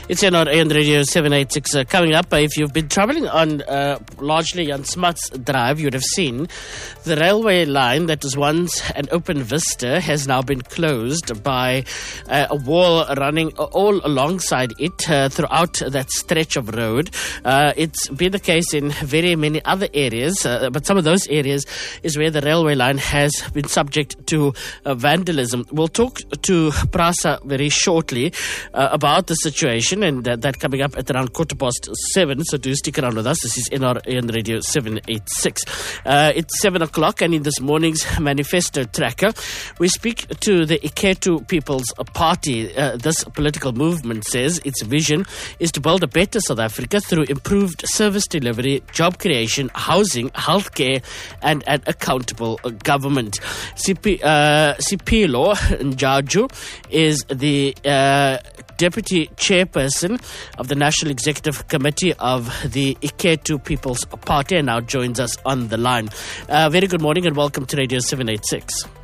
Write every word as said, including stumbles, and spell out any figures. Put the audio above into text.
It's here on A N Radio seven eighty-six. Uh, coming up, uh, if you've been travelling on uh, largely on Smuts Drive, you would have seen the railway line that was once an open vista has now been closed by uh, a wall running all alongside it uh, throughout that stretch of road. Uh, it's been the case in very many other areas, uh, but some of those areas is where the railway line has been subject to uh, vandalism. We'll talk to Prasa very shortly uh, about the situation, and uh, that coming up at around quarter past seven, so do stick around with us. This is N R A N Radio seven eighty-six. Uh, it's seven o'clock, and in this morning's manifesto tracker, we speak to the Ikhethu People's Party. Uh, this political movement says its vision is to build a better South Africa through improved service delivery, job creation, housing, healthcare, and an accountable government. Sipi, uh, Sipilo Njaju is the uh, Deputy Chairperson of the National Executive Committee of the Ikhethu People's Party, and now joins us on the line. Uh, very good morning and welcome to Radio seven eighty-six.